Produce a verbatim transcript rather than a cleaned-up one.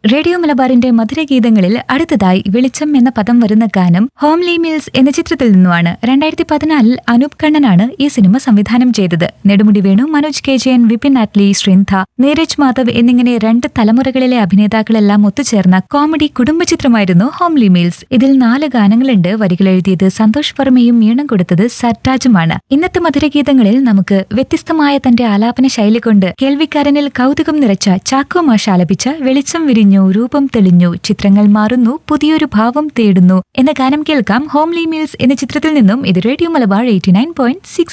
Radio മലബാറിന്റെ മധുരഗീതങ്ങളിൽ അടുത്തതായി വെളിച്ചം എന്ന പദം വരുന്ന ഗാനം ഹോംലി മിൽസ് എന്ന ചിത്രത്തിൽ നിന്നുമാണ്. രണ്ടായിരത്തി പതിനാലിൽ അനൂപ് കണ്ണനാണ് ഈ സിനിമ സംവിധാനം ചെയ്തത്. നെടുമുടി വേണു, മനോജ് കെ ജയൻ, വിപിൻ ആറ്റ്ലി, ശ്രിന്ധ, നീരജ് മാധവ് എന്നിങ്ങനെ രണ്ട് തലമുറകളിലെ അഭിനേതാക്കളെല്ലാം ഒത്തുചേർന്ന കോമഡി കുടുംബ ചിത്രമായിരുന്നു ഹോംലി മിൽസ്. ഇതിൽ നാല് ഗാനങ്ങളുണ്ട്. വരികൾ എഴുതിയത് സന്തോഷ് വർമ്മയും ഈണം കൊടുത്തത് സർട്ടാജുമാണ്. ഇന്നത്തെ മധുരഗീതങ്ങളിൽ നമുക്ക് വ്യത്യസ്തമായ തന്റെ ആലാപന ശൈലി കൊണ്ട് കേൾവിക്കാരനിൽ കൗതുകം നിറച്ച ചാക്കോ മാഷ് ആലപിച്ച വെളിച്ചം വിരിഞ്ഞു, രൂപം തെളിഞ്ഞു, ചിത്രങ്ങൾ മാറുന്നു, പുതിയൊരു ഭാവം തേടുന്നു എന്ന ഗാനം കേൾക്കാം. ഹോംലി മിൽസ് എന്ന ചിത്രത്തിൽ നിന്നും. ഇത് radio Malabar eighty nine point six